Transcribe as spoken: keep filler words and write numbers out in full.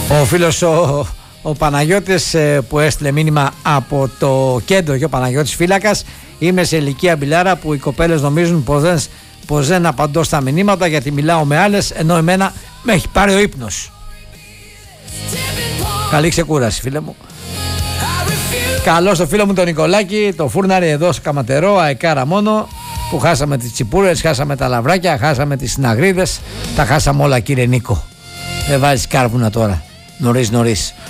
Ο φίλος ο, ο Παναγιώτης που έστειλε μήνυμα από το κέντρο, και ο Παναγιώτης φύλακας, είμαι σε ηλικία μπιλάρα που οι κοπέλες νομίζουν πως δεν, πως δεν απαντώ στα μηνύματα γιατί μιλάω με άλλες, ενώ εμένα με έχει πάρει ο ύπνος. Καλή ξεκούραση, φίλε μου. Καλό στο φίλο μου τον Νικολάκη, το φούρναρι εδώ στο Καματερό, αεκάρα μόνο, που χάσαμε τις τσιπούρες, χάσαμε τα λαβράκια, χάσαμε τις συναγρίδες, τα χάσαμε όλα, κύριε Νίκο. Δεν βάζεις κάρβουνα τώρα, νωρίς νωρίς.